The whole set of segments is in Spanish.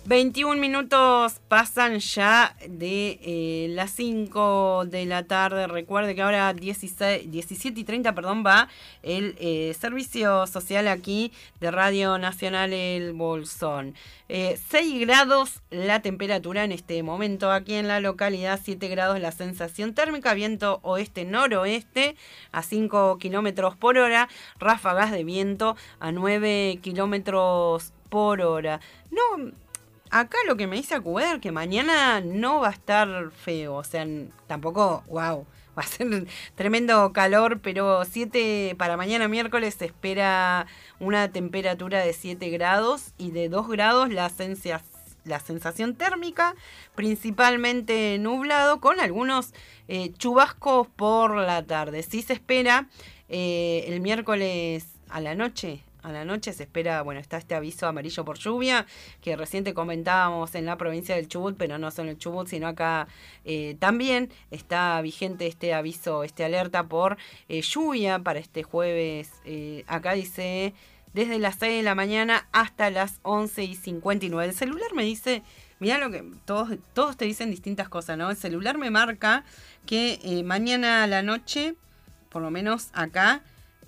21 minutos pasan ya de las 5 de la tarde. Recuerde que ahora 17:30, perdón, va el servicio social aquí de Radio Nacional El Bolsón. 6 grados la temperatura en este momento aquí en la localidad, 7 grados la sensación térmica, viento oeste-noroeste a 5 kilómetros por hora, ráfagas de viento a 9 kilómetros por hora. No... Acá lo que me dice Acuber, que mañana no va a estar feo, o sea, tampoco, wow, va a ser tremendo calor, pero para mañana miércoles se espera una temperatura de 7 grados y de 2 grados la sensación térmica, principalmente nublado, con algunos chubascos por la tarde. Sí se espera el miércoles a la noche. A la noche se espera, bueno, está este aviso amarillo por lluvia, que recién te comentábamos en la provincia del Chubut, pero no solo en el Chubut, sino acá también está vigente este aviso, alerta por lluvia para este jueves. Acá dice, desde las 6 de la mañana hasta las 11:59. El celular me dice, mirá lo que todos te dicen distintas cosas, ¿no? El celular me marca que mañana a la noche, por lo menos acá,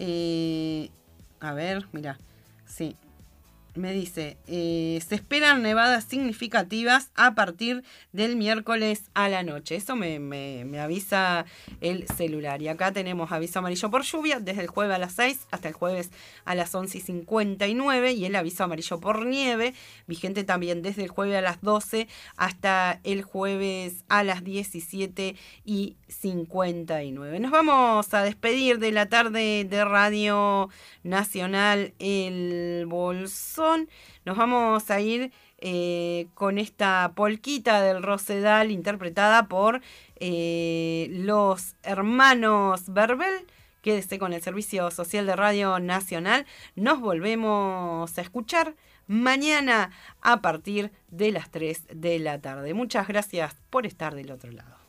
a ver, mira, sí, me dice, se esperan nevadas significativas a partir del miércoles a la noche. Eso me avisa el celular. Y acá tenemos aviso amarillo por lluvia desde el jueves a las 6 hasta el jueves a las 11:59. Y el aviso amarillo por nieve, vigente también desde el jueves a las 12 hasta el jueves a las 17:59. Nos vamos a despedir de la tarde de Radio Nacional El Bolsón. Nos vamos a ir con esta polquita del Rosedal interpretada por los hermanos Verbel. Quédese con el servicio social de Radio Nacional. Nos volvemos a escuchar mañana a partir de las 3 de la tarde. Muchas gracias por estar del otro lado.